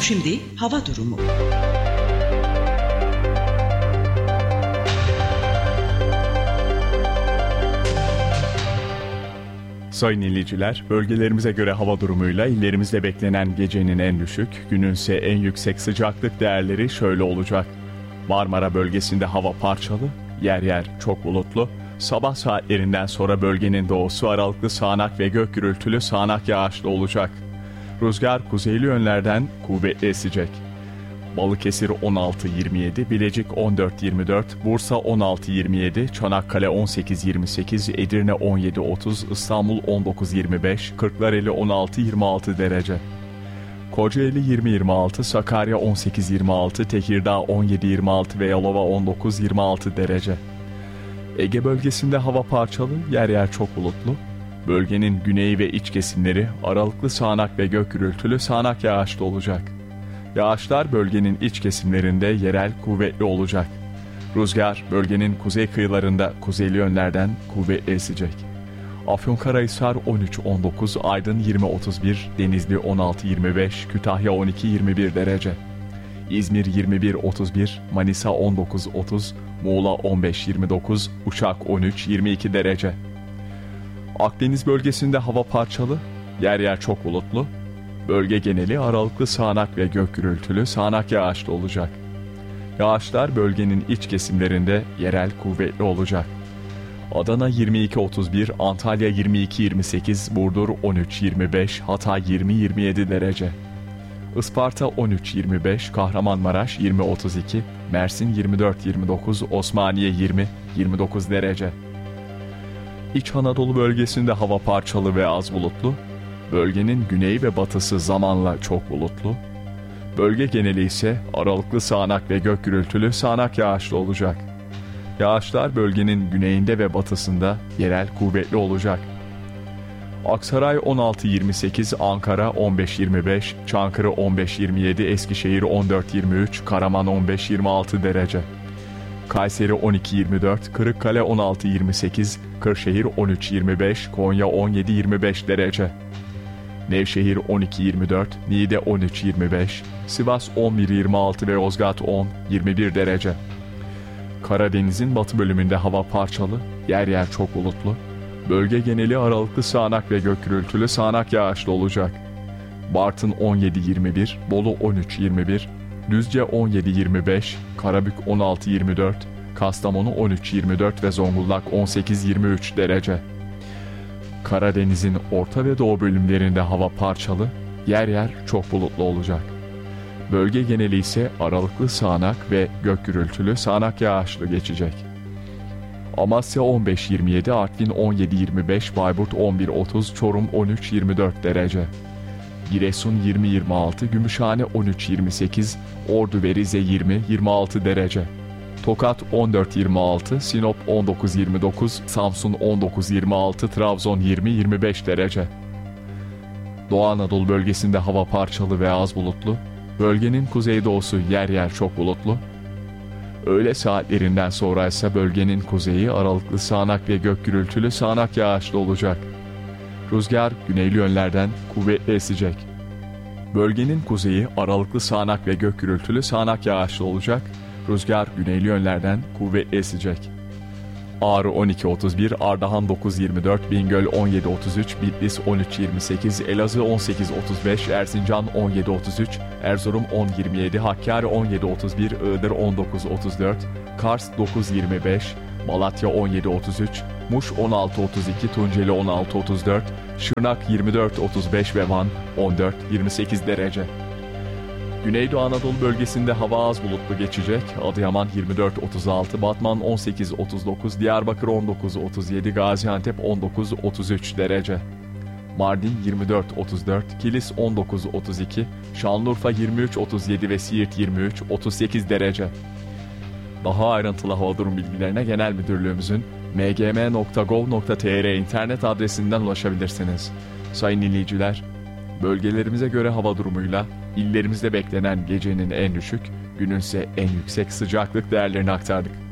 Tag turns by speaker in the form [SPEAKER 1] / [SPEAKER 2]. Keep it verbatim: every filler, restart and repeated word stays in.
[SPEAKER 1] Şimdi hava durumu.
[SPEAKER 2] Sayın dinleyiciler, bölgelerimize göre hava durumuyla illerimizde beklenen gecenin en düşük, günün ise en yüksek sıcaklık değerleri şöyle olacak. Marmara bölgesinde hava parçalı, yer yer çok bulutlu. Sabah saatlerinden sonra bölgenin doğusu aralıklı sağanak ve gök gürültülü sağanak yağışlı olacak. Rüzgar kuzeyli yönlerden kuvvetli esecek. Balıkesir on altı yirmi yedi, Bilecik on dört yirmi dört, Bursa on altı yirmi yedi, Çanakkale on sekiz yirmi sekiz, Edirne on yedi otuz, İstanbul on dokuz yirmi beş, Kırklareli on altı yirmi altı derece. Kocaeli yirmi yirmi altı, Sakarya on sekiz yirmi altı, Tekirdağ on yedi yirmi altı ve Yalova on dokuz yirmi altı derece. Ege bölgesinde hava parçalı, yer yer çok bulutlu. Bölgenin güneyi ve iç kesimleri aralıklı sağanak ve gök gürültülü sağanak yağışlı olacak. Yağışlar bölgenin iç kesimlerinde yerel kuvvetli olacak. Rüzgar bölgenin kuzey kıyılarında kuzeyli yönlerden kuvvetli esecek. Afyonkarahisar on üç on dokuz, Aydın yirmi otuz bir, Denizli on altı yirmi beş, Kütahya on iki yirmi bir derece. İzmir yirmi bir otuz bir, Manisa on dokuz otuz, Muğla on beş yirmi dokuz, Uşak on üç yirmi iki derece. Akdeniz bölgesinde hava parçalı, yer yer çok bulutlu. Bölge geneli aralıklı sağanak ve gök gürültülü sağanak yağışlı olacak. Yağışlar bölgenin iç kesimlerinde yerel kuvvetli olacak. Adana yirmi iki otuz bir, Antalya yirmi iki yirmi sekiz, Burdur on üç yirmi beş, Hatay yirmi yirmi yedi derece. Isparta on üç yirmi beş, Kahramanmaraş yirmi otuz iki, Mersin yirmi dört yirmi dokuz, Osmaniye yirmi yirmi dokuz derece. İç Anadolu bölgesinde hava parçalı ve az bulutlu. Bölgenin güneyi ve batısı zamanla çok bulutlu. Bölge geneli ise aralıklı sağanak ve gök gürültülü sağanak yağışlı olacak. Yağışlar bölgenin güneyinde ve batısında yerel kuvvetli olacak. Aksaray on altı yirmi sekiz, Ankara on beş yirmi beş, Çankırı on beş yirmi yedi, Eskişehir on dört yirmi üç, Karaman on beş yirmi altı derece. Kayseri on iki yirmi dört, Kırıkkale on altı yirmi sekiz, Kırşehir on üç yirmi beş, Konya on yedi yirmi beş derece. Nevşehir on iki yirmi dört, Niğde on üç yirmi beş, Sivas on bir yirmi altı ve Yozgat on yirmi bir derece. Karadeniz'in batı bölümünde hava parçalı, yer yer çok bulutlu. Bölge geneli aralıklı sağanak ve gök gürültülü sağanak yağışlı olacak. Bartın on yedi yirmi bir, Bolu on üç yirmi bir, Düzce on yedi yirmi beş, Karabük on altı yirmi dört, Kastamonu on üç yirmi dört ve Zonguldak on sekiz yirmi üç derece. Karadeniz'in orta ve doğu bölümlerinde hava parçalı, yer yer çok bulutlu olacak. Bölge geneli ise aralıklı sağanak ve gök gürültülü sağanak yağışlı geçecek. Amasya on beş yirmi yedi, Artvin on yedi yirmi beş, Bayburt on bir otuz, Çorum on üç yirmi dört derece. Giresun yirmi yirmi altı, Gümüşhane on üç yirmi sekiz, Ordu ve Rize yirmi yirmi altı derece. Tokat on dört yirmi altı, Sinop on dokuz yirmi dokuz, Samsun on dokuz yirmi altı, Trabzon yirmi yirmi beş derece. Doğu Anadolu bölgesinde hava parçalı ve az bulutlu. Bölgenin kuzeydoğusu yer yer çok bulutlu. Öğle saatlerinden sonra ise bölgenin kuzeyi aralıklı sağanak ve gök gürültülü sağanak yağışlı olacak. Rüzgar güneyli yönlerden kuvvetli esecek. Bölgenin kuzeyi aralıklı sağanak ve gök gürültülü sağanak yağışlı olacak. Rüzgar güneyli yönlerden kuvvetli esecek. Ağrı on iki otuz bir, Ardahan dokuz yirmi dört, Bingöl on yedi otuz üç, Bitlis on üç yirmi sekiz, Elazığ on sekiz otuz beş, Erzincan on yedi otuz üç, Erzurum on yirmi yedi, Hakkari on yedi otuz bir, Iğdır on dokuz otuz dört, Kars dokuz yirmi beş, Malatya on yedi otuz üç, Muş on altı otuz iki, Tunceli on altı otuz dört, Şırnak yirmi dört otuz beş ve Van on dört yirmi sekiz derece. Güneydoğu Anadolu bölgesinde hava az bulutlu geçecek. Adıyaman yirmi dört otuz altı, Batman on sekiz otuz dokuz, Diyarbakır on dokuz otuz yedi, Gaziantep on dokuz otuz üç derece. Mardin yirmi dört otuz dört, Kilis on dokuz otuz iki, Şanlıurfa yirmi üç otuz yedi ve Siirt yirmi üç otuz sekiz derece. Daha ayrıntılı hava durum bilgilerine Genel Müdürlüğümüzün m g m nokta gov nokta t r internet adresinden ulaşabilirsiniz. Sayın dinleyiciler, bölgelerimize göre hava durumuyla illerimizde beklenen gecenin en düşük, günün ise en yüksek sıcaklık değerlerini aktardık.